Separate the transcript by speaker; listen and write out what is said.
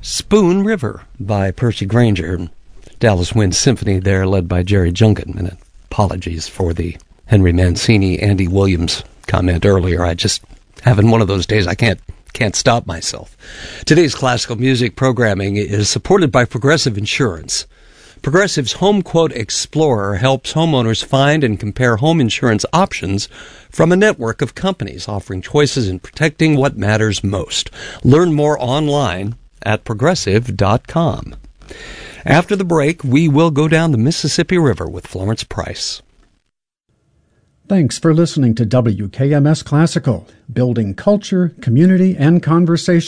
Speaker 1: Spoon River by Percy Granger. Dallas Wind Symphony there, led by Jerry Junkin. And apologies for the Henry Mancini, Andy Williams comment earlier. I just having one of those days I can't stop myself. Today's classical music programming is supported by Progressive Insurance. Progressive's Home Quote Explorer helps homeowners find and compare home insurance options from a network of companies offering choices in protecting what matters most. Learn more online at progressive.com. After the break, we will go down the Mississippi River with Florence Price.
Speaker 2: Thanks for listening to WKMS Classical, building culture, community, and conversation